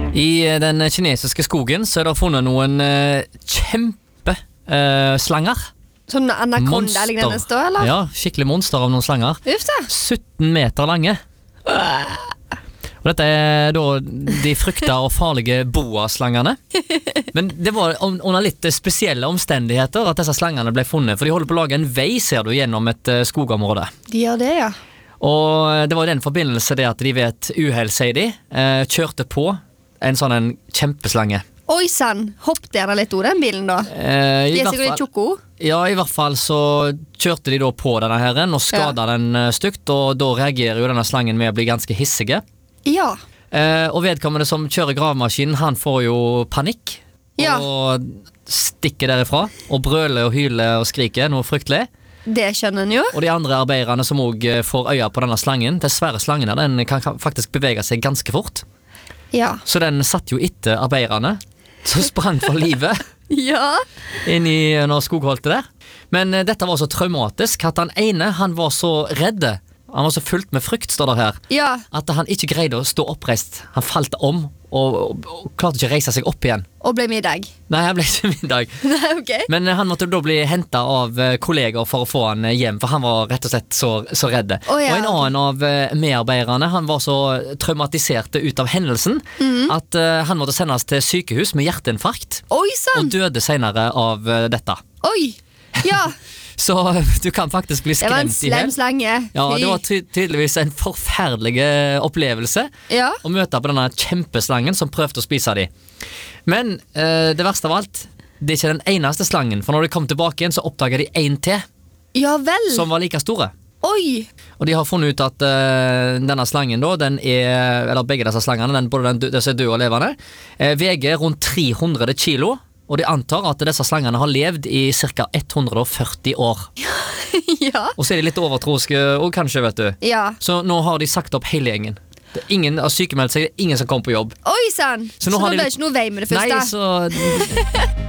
I den kinesiske skogen så det funnet noen kjempeslanger. Sånn anakonda-lignende stå, eller? Ja, skikkelig monster av noen slanger. Uff da. 17 meter lange. Og dette da de frykta og farlige boaslangene. Men det var under litt spesielle omstendigheter at disse slangene ble funnet. For de holder på å lage en vei, ser du, gjennom et skogområde. De gjør det, ja. Og det var i den forbindelse det at de ved et uhell, sier de, kjørte på en sånn en kjempeslange. Oi sann, hoppte gjerne litt over den bilen da. De er sikkert litt tjokko. Ja, i hvert fall så kjørte de da på denne herren og skadet den stygt, og da reagerer jo denne slangen med å bli ganske hissige. Ja. Og vedkommende som kjører gravemaskinen, han får jo panikk og stikker derifra og brøler og hyler og skriker noe fryktelig. Det skjønner en jo. Og de andre arbeiderne som også får øya på denne slangen, dessverre slangen her, den kan faktisk bevege seg ganske fort. Ja. Så den satt jo etter arbeiderne som sprang for livet inn i noe skogholte der. Men dette var så traumatisk at han ene, han var så redde. Han var så fullt med frykt, står det her, at han ikke greide å stå oppreist. Han falt om og klarte ikke å reise seg opp igjen. Og ble middag? Nei, han ble ikke middag. Nei, okay. Men han måtte da bli hentet av kolleger for å få han hjem, for han var rett og slett så redde. Og en annen av medarbeiderne, han var så traumatisert ut av hendelsen at han måtte sendes til sykehus med hjerteinfarkt. Oi, sant. Og døde senere av dette. Oi, ja. Så du kan faktisk bli skremt i hel. Det var en slem slange. Ja, det var tydeligvis en forferdelig opplevelse å møte på denne kjempeslangen som prøvde å spise dem. Men det verste av alt, det er ikke den eneste slangen, for når de kom tilbake igjen så oppdaget de en til. Ja vel. Som var like store. Oi. Og de har funnet ut at denne slangen da, eller begge disse slangene, både disse døde og levende, veger rundt 300 kilo. Og de antar at disse slangene har levd i ca. 140 år. Og så er de litt overtroske, og kanskje, vet du. Så nå har de sagt opp hele gjengen. Ingen har sykemeldt seg, ingen som kom på jobb. Oi sann, så nå har det ikke noe vei med det første. Nei, så